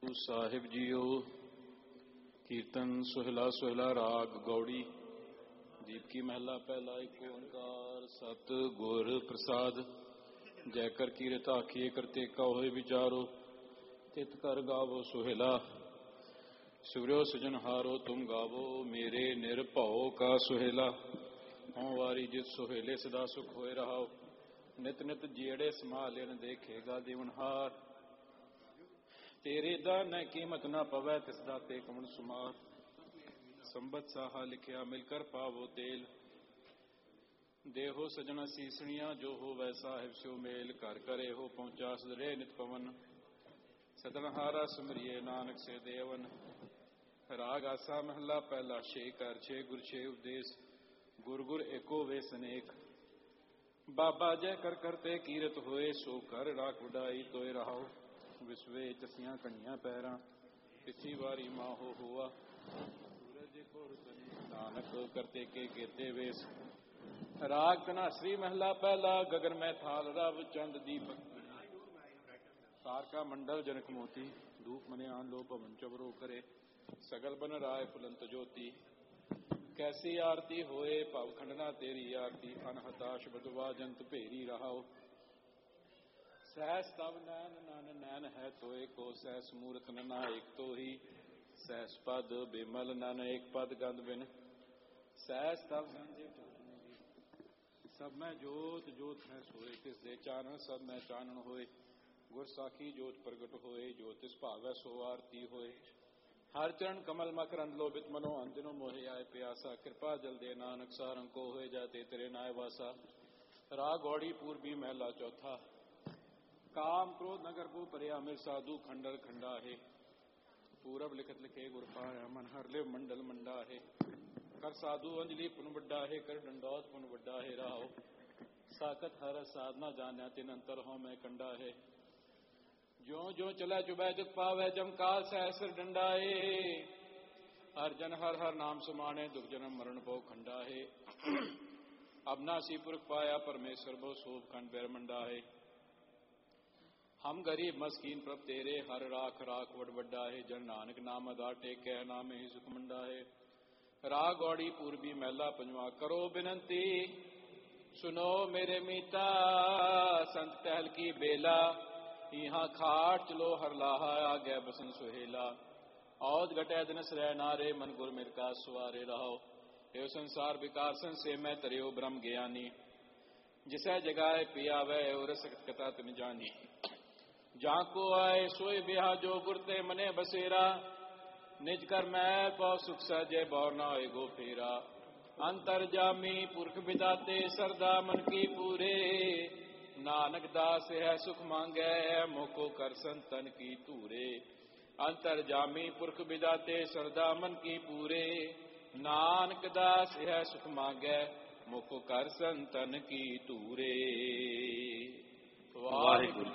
Guru Sahib JIO. ਕੀਰਤਨ ਸੁਹਿਲਾ ਸੁਹਿਲਾ ਰਾਗ ਗੌੜੀ। ਦੀਪਕੀ ਮਹਿਲਾ ਪਹਿਲਾ। ਇੱਕ ਓੰਕਾਰ ਸਤ ਗੁਰ ਪ੍ਰਸਾਦ। ਜੈ ਕਰ ਕੀਰਤ ਆਖੀਏ ਕਰਤੇਕਾ ਹੋਏ ਵਿਚਾਰੋ। ਤਿਤ ਕਰ ਗਾਵੋ ਸੁਹਿਲਾ ਸੁਰਿਓ ਸੁਜਨਹਾਰੋ। ਤੁਮ ਗਾਵੋ ਮੇਰੇ ਨਿਰਭਉ ਕਾ ਸੁਹਿਲਾ। ਹੋਂ ਵਾਰੀ ਜਿਤ ਸੁਹੇਲੇ ਸਦਾ ਸੁਖ ਹੋਏ ਰਹਾਓ। ਨਿਤ ਨਿਤ ਜਿਹੜੇ ਸੰਭਾਲਨ ਦੇਖੇਗਾ ਦੇਵਨਹਾਰ। ਤੇਰੇ ਦਾਨ ਕੀਮਤ ਨਾ ਪਵੈ ਤਿਸ ਦਾਤੇ ਕਵਣ ਸੁਮਾਰ। ਸੰਬਤ ਸਾਹਾ ਲਿਖਿਆ ਮਿਲ ਕਰ ਪਾਵੋ ਤੇਲ। ਦੇਹੋ ਸਜਣਾ ਸੀਸਣੀਆਂ ਜੋ ਹੋਵੈ ਸਾਹਿਬ ਸਿਓ ਮੇਲ। ਘਰ ਘਰੇ ਹੋ ਪਹੁੰਚਾ ਸਦਰੇ ਨਿਤ ਪਵਨ। ਸਦਨਹਾਰਾ ਸਿਮਰਿਏ ਨਾਨਕ ਸੇ ਦੇਵਨ। ਰਾਗ ਆਸਾ ਮਹਲਾ ਪਹਿਲਾ। ਛੇ ਕਰ ਛੇ ਗੁਰ ਛੇ ਉਪਦੇਸ਼। ਗੁਰ ਗੁਰ ਏਕੋ ਵੇਸ ਅਨੇਕ। ਬਾਬਾ ਜੈ ਕਰ ਕਰਤੇ ਕੀਰਤ ਹੋਏ। ਸੋ ਕਰ ਰਾਖ ਵਡਾਈ ਤੋਏ ਰਹਾਓ। ਵਿਸਵੇ ਚਸੀਆਂ ਕਣੀਆਂ ਪੈਰਾਂ ਕਿਸੀ ਵਾਰੀ ਮਾਹੋ ਹੋਆ। ਸੂਰਜ ਕੋਰ ਤਨੇ ਨਾਨਕ ਕਰਤੇ ਕੇ ਕੀਤੇ ਵੇਸ। ਰਾਗ ਧਨਾਸਰੀ ਮਹਿਲਾ ਪਹਿਲਾ। ਗਗਨ ਮੈਂ ਥਾਲ ਰਵ ਚੰਦ ਦੀਪਕ। ਤਾਰਕਾ ਮੰਡਲ ਜਨਕ ਮੋਤੀ। ਧੂਪ ਮਨਿਆਨ ਲੋ ਭਵਨ ਚਵਰੋ ਕਰੇ। ਸਗਲ ਬਨ ਰਾਏ ਫੁਲੰਤ ਜੋਤੀ। ਕੈਸੀ ਆਰਤੀ ਹੋਏ ਭਵ ਖੰਡਨਾ ਤੇਰੀ ਆਰਤੀ। ਅਨਹਤਾਸ਼ ਬਦਵਾ ਜੰਤ ਭੇਰੀ ਰਹਾਓ। ਸਹਿਸ ਤਵ ਨੈਨ ਨਨ ਨੈਨ ਹੈ ਤੋਏ ਕੋ। ਸਹਿਸ ਮੂਰਤ ਨਨਾ ਏਕ ਤੋ ਹੀ। ਸਹਿਸ ਪਦ ਬਿਮਲ ਨਨ ਏਕ ਪਦ ਗੰਧ ਬਿਨ। ਸਹਿਸ ਤਵ ਗੰਧੇ ਸਭ ਮੈਂ ਜੋਤ ਜੋਤ ਹੈ ਸੋਏ। ਤਿਸ ਦੇ ਚਾਨਣ ਸਭ ਮੈਂ ਚਾਨਣ ਹੋਏ। ਗੁਰ ਸਾਖੀ ਜੋਤ ਪ੍ਰਗਟ ਹੋਏ। ਜੋ ਤਿਸ ਭਾਵੈ ਸੋ ਆਰਤੀ ਹੋਏ। ਹਰ ਚਰਨ ਕਮਲ ਮਕਰੰਦ ਲੋਭਿਤ ਮਨੋ। ਅੰਜਨੋ ਮੋਹਿ ਆਏ ਪਿਆਸਾ। ਕਿਰਪਾ ਜਲ ਦੇ ਨਾਨਕ ਸਾਰੰਗ ਕੋ ਹੋਏ। ਜਾਤੇ ਤੇਰੇ ਨਾਇ ਵਾਸਾ। ਰਾਗ ਗੌੜੀ ਪੂਰਬੀ ਮਹਿਲਾ ਚੌਥਾ। ਕਾਮ ਕ੍ਰੋਧ ਨਗਰ ਕੋ ਭਰਿਆ ਮਿਰ ਸਾਧੂ। ਖੰਡਰ ਖੰਡਾ ਹੈ ਪੂਰਬ ਲਿਖਤ ਲਿਖੇ ਗੁਰ ਪਾਇਆ। ਮਨ ਹਰ ਲਿਵ ਮੰਡਲ ਮੰਡਾ ਹੈ। ਕਰ ਸਾਧੂ ਅੰਜਲੀ ਪੁਨ ਵੱਡਾ ਹੈ। ਕਰ ਡੰਡੌਤ ਪੁਨ ਵੱਡਾ ਹੈ। ਰਾਹੋ ਸਾਖਤ ਹਰ ਸਾਧਨਾ ਜਾਣਿਆ। ਤਿਨ ਅੰਤਰ ਹੋ ਮੈਂ ਕੰਡਾ ਹੈ। ਜਿਉ ਜਿਉ ਚਲੈ ਚੁਬੈ ਦੁਖ ਪਾਵੈ। ਜਮ ਕਾਲ ਸਹਿ ਸਿਰ ਡੰਡਾਏ। ਹਰ ਜਨ ਹਰ ਹਰ ਨਾਮ ਸਮਾਣੇ। ਦੁਖ ਜਨਮ ਮਰਨ ਭਉ ਖੰਡਾ ਹੈ। ਅਬਨਾਸੀ ਪੁਰਖ ਪਾਇਆ ਪਰਮੇਸ਼ਰ ਬਹੁ। ਸੋਭ ਖੰਡ ਬੈਰ ਮੰਡਾ ਹੈ। ਹਮ ਗਰੀਬ ਮਸਕੀਨ ਪ੍ਰਭ ਤੇਰੇ। ਹਰ ਰਾਖ ਰਾਖ ਵਡ ਵੱਡਾ ਹੈ। ਜਨ ਨਾਨਕ ਨਾਮ ਅਦਾ ਟੇਕੈ। ਨਾਮੇ ਹੀ ਸੁਖ ਮੰਡਾ ਹੈ। ਰਾਗ ਗੌੜੀ ਪੂਰਬੀ ਮਹਿਲਾ ਪੰਜਵਾ। ਕਰੋ ਬਿਨੰਤੀ ਸੁਨੋ ਮੇਰੇ ਮੀਤਾ। ਸੰਤ ਟਹਿਲ ਕੀ ਬੇਲਾ। ਇਹਾਂ ਖਾਟ ਚਲੋ ਹਰ ਲਾਹਾ। ਆਗੈ ਬਸਨ ਸੁਹੇਲਾ। ਔਦ ਘਟੈ ਦਿਨਸ ਰਹਿ ਨਾਰੇ। ਮਨ ਗੁਰ ਮਿਰ ਕਾ ਸਵਾਰੇ ਰਹਾਓ। ਇਹ ਸੰਸਾਰ ਵਿਕਾਰ ਸੰਸੇ ਮੈਂ ਧਰਿਓ ਬ੍ਰਹਮ ਗਿਆਨੀ। ਜਿਸੈ ਜਗਾਏ ਪਿਆਵੈ ਔਰ ਸਕਤ ਕਥਾ ਤਿਨ ਜਾਨੀ। ਜਾਂ ਕੋ ਆਏ ਸੋਇ ਬਿਹਾ ਜੋ ਗੁਰ ਤੇ ਮਨੇ ਬਸੇਰਾ। ਨਿਜ ਕਰ ਮੈਂ ਪਉ ਸੁਖ ਸਹਜੇ ਬੌਰ ਨਾ ਹੋਏ ਗੋ ਫੇਰਾ। ਅੰਤਰ ਜਾਮੀ ਪੁਰਖ ਵਿਦਾਤੇ ਸਰਦਾ ਮਨ ਕੀ ਪੂਰੇ। ਨਾਨਕ ਦਾਸ ਹੈ ਸੁਖ ਮੰਗੈ ਮੋਕੋ ਕਰ ਸੰਤਨ ਕੀ ਧੂਰੇ। ਅੰਤਰ ਜਾਮੀ ਪੁਰਖ ਵਿਦਾਤੇ ਸਰਦਾ ਮਨ ਕੀ ਪੂਰੇ। ਨਾਨਕ ਦਾਸ ਹੈ ਸੁਖ ਮੰਗੈ ਮੋਕੋ ਕਰ ਸੰਤਨ ਕੀ ਧੂਰੇ। ਵਾਹਿਗੁਰੂ।